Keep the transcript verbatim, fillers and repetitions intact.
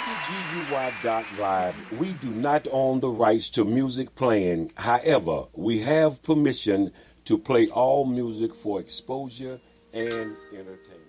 G U Y dot live. We do not own the rights to music playing. However, we have permission to play all music for exposure and entertainment.